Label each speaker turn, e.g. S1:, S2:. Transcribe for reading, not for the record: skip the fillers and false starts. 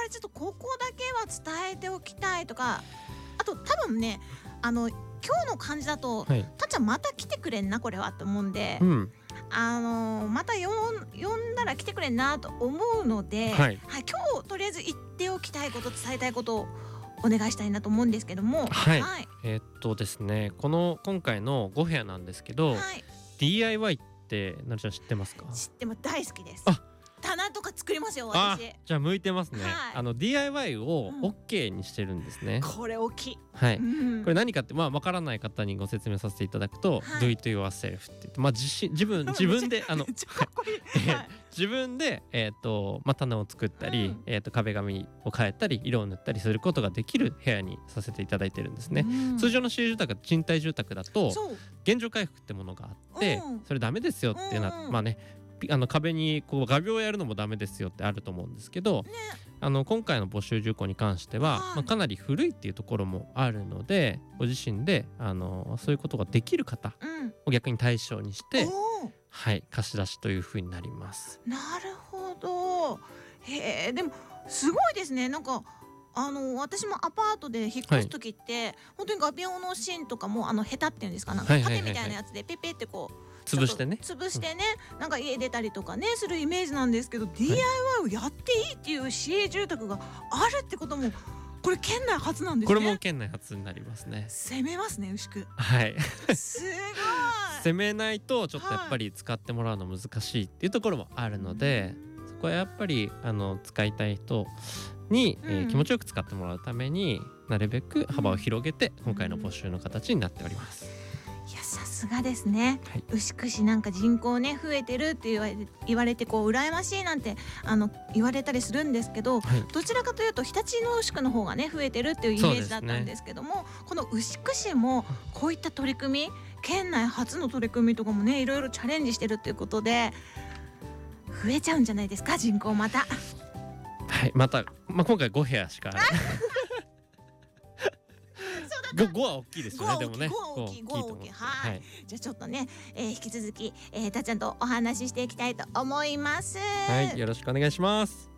S1: ちょっとここだけは伝えておきたいとか、あと多分ね今日の感じだと、
S2: はい、
S1: たっちゃんまた来てくれんなこれはって思うんで、
S2: うん、
S1: また呼んだら来てくれんなと思うので、
S2: はい、
S1: はい、今日とりあえず言っておきたいこと、伝えたいことをお願いしたいなと思うんですけども、
S2: はい、
S1: はい、
S2: ですね、今回の5部屋なんですけど、
S1: はい、
S2: DIY ってなるちゃん知ってますか？
S1: 知っても大好きです。
S2: あ、
S1: 棚とか作りますよ
S2: あ、
S1: 私。
S2: じゃあ向いてますね。
S1: はい、
S2: DIY を
S1: うん
S2: OK にしてるんですね。
S1: これ大きい。
S2: はい、
S1: うん、
S2: これ何かって、わからない方にご説明させていただくと、
S1: はい、
S2: Do it yourself って言って、自分で
S1: めっちゃかっこいい。はい、
S2: 自分で、棚を作ったり、
S1: うん
S2: 壁紙を変えたり色を塗ったりすることができる部屋にさせていただいてるんですね。
S1: うん、
S2: 通常の市営住宅、賃貸住宅だと
S1: そう、
S2: 現状回復ってものがあって、
S1: うん
S2: それダメですよっていうのは、
S1: うん
S2: まあね、壁にこう画鋲をやるのもダメですよってあると思うんですけど、
S1: ね、
S2: 今回の募集事項に関しては、
S1: はい、
S2: かなり古いっていうところもあるので、ご自身でそういうことができる方
S1: うん、
S2: を逆に対象にして、
S1: おー、
S2: はい、貸し出しという風になります。
S1: なるほど。へえ、でもすごいですね。なんか私もアパートで引っ越す時って、本当に画鋲の芯とかもヘタっていうんですか、なんか
S2: はいはいはいはい
S1: 縦みたいなやつでペペってこう
S2: 潰してね。
S1: ちょっと潰してね、なんか家出たりとかねするイメージなんですけど、DIY をやっていいっていう市営住宅があるってことも、これ県内初なんですね。
S2: これも県内初になりますね。
S1: 攻めますね、牛久。
S2: はい。
S1: すごい。
S2: 攻めないとちょっとやっぱり使ってもらうの難しいっていうところもあるので、そこはやっぱり使いたい人に、気持ちよく使ってもらうためになるべく幅を広げて、今回の募集の形になっております。
S1: いや、さすがですね。
S2: はい、
S1: 牛久市なんか人口ね増えてるって言われてこう羨ましいなんて言われたりするんですけど、
S2: はい、
S1: どちらかというと日立の牛久の方がね増えてるっていうイメージだったんですけども、この牛久市もこういった取り組み、県内初の取り組みとかもねいろいろチャレンジしてるっていうことで増えちゃうんじゃないですか、人口また。
S2: はい、また、今回5部屋しか5は大きいですよね。でもね、
S1: 5は大きい、5は大きい。はい。じゃあちょっとね、引き続きたっちゃんとお話ししていきたいと思います。
S2: はい、よろしくお願いします。